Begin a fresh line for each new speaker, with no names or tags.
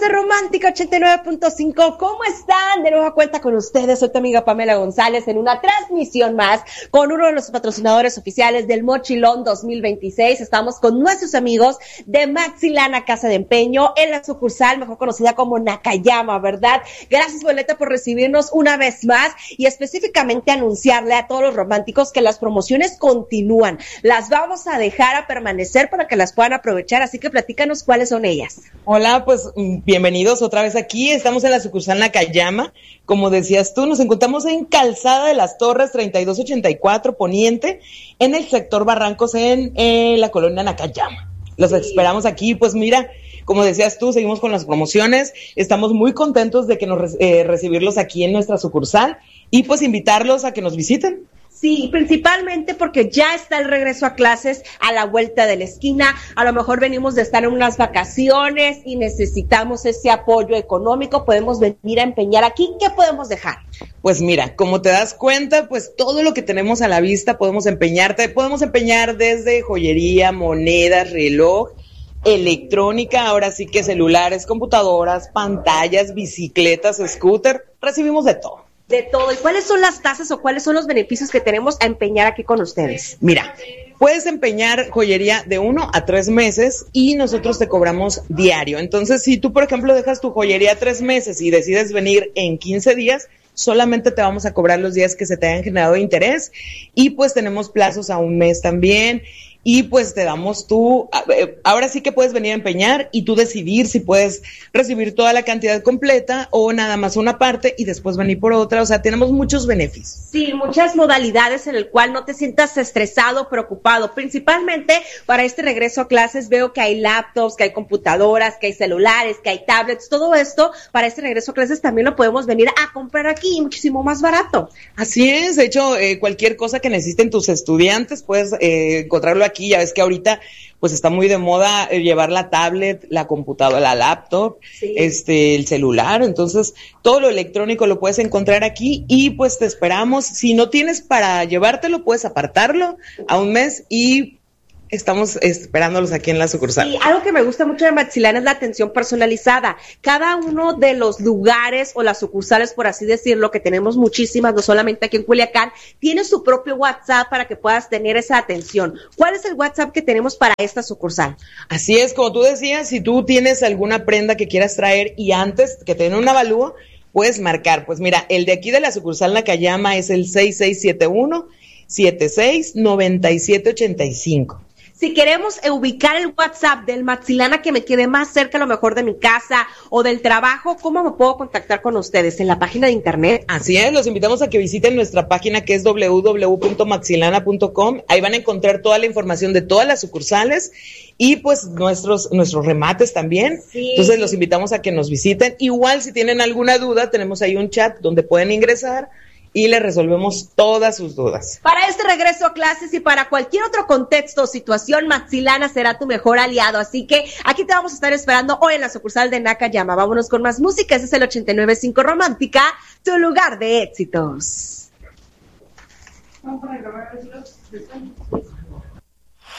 de Romántica 89.5, ¿cómo están? De nueva cuenta con ustedes, soy tu amiga Pamela González en una transmisión más con uno de los patrocinadores oficiales del Mochilón 2026. Estamos con nuestros amigos de Maxi Lana Casa de Empeño en la sucursal mejor conocida como Nakayama, ¿verdad? Gracias, Violeta, por recibirnos una vez más y específicamente anunciarle a todos los románticos que las promociones continúan. Las vamos a dejar a permanecer para que las puedan aprovechar, así que platícanos cuáles son ellas.
Hola, pues bienvenidos otra vez aquí. Estamos en la sucursal Nakayama. Como decías tú, nos encontramos en Calzada de las Torres 3284 Poniente, en el sector Barrancos, en la colonia Nakayama. Los esperamos aquí. Pues mira, como decías tú, seguimos con las promociones. Estamos muy contentos de que recibirlos aquí en nuestra sucursal y pues invitarlos a que nos visiten.
Sí, principalmente porque ya está el regreso a clases a la vuelta de la esquina. A lo mejor venimos de estar en unas vacaciones y necesitamos ese apoyo económico. Podemos venir a empeñar aquí. ¿Qué podemos dejar?
Pues mira, como te das cuenta, pues todo lo que tenemos a la vista podemos empeñarte. Podemos empeñar desde joyería, monedas, reloj, electrónica, ahora sí que celulares, computadoras, pantallas, bicicletas, scooter. Recibimos de todo.
De todo. ¿Y cuáles son las tasas o cuáles son los beneficios que tenemos a empeñar aquí con ustedes?
Mira, puedes empeñar joyería de 1 a 3 meses y nosotros te cobramos diario. Entonces, si tú, por ejemplo, dejas tu joyería 3 meses y decides venir en 15 días, solamente te vamos a cobrar los días que se te hayan generado interés y pues tenemos plazos a 1 mes también. Y pues te damos ahora sí que puedes venir a empeñar y tú decidir si puedes recibir toda la cantidad completa o nada más una parte y después venir por otra. O sea, tenemos muchos beneficios.
Sí, muchas modalidades en el cual no te sientas estresado, preocupado. Principalmente para este regreso a clases veo que hay laptops, que hay computadoras, que hay celulares, que hay tablets. Todo esto para este regreso a clases también lo podemos venir a comprar aquí muchísimo más barato.
Así es. De hecho, cualquier cosa que necesiten tus estudiantes puedes encontrarlo aquí. Ya ves que ahorita pues está muy de moda llevar la tablet, la computadora, la laptop, sí, el celular. Entonces todo lo electrónico lo puedes encontrar aquí y pues te esperamos. Si no tienes para llevártelo, puedes apartarlo a 1 mes y estamos esperándolos aquí en la sucursal.
Y algo que me gusta mucho de Maxi Lana es la atención personalizada. Cada uno de los lugares o las sucursales, por así decirlo, que tenemos muchísimas, no solamente aquí en Culiacán, tiene su propio WhatsApp para que puedas tener esa atención. ¿Cuál es el WhatsApp que tenemos para esta sucursal?
Así es, como tú decías, si tú tienes alguna prenda que quieras traer y antes que te den un avalúo, puedes marcar. Pues mira, el de aquí de la sucursal Nakayama es el 6671-769785.
Si queremos ubicar el WhatsApp del Maxi Lana que me quede más cerca a lo mejor de mi casa o del trabajo, ¿cómo me puedo contactar con ustedes? ¿En la página de internet?
Así es, los invitamos a que visiten nuestra página que es www.maxilana.com. Ahí van a encontrar toda la información de todas las sucursales y pues nuestros remates también. Sí. Entonces los invitamos a que nos visiten. Igual si tienen alguna duda, tenemos ahí un chat donde pueden ingresar y le resolvemos todas sus dudas.
Para este regreso a clases y para cualquier otro contexto o situación, Maxi Lana será tu mejor aliado. Así que aquí te vamos a estar esperando hoy en la sucursal de Nakayama. Vámonos con más música. Ese es el 89.5 Romántica, tu lugar de éxitos. Vamos a grabar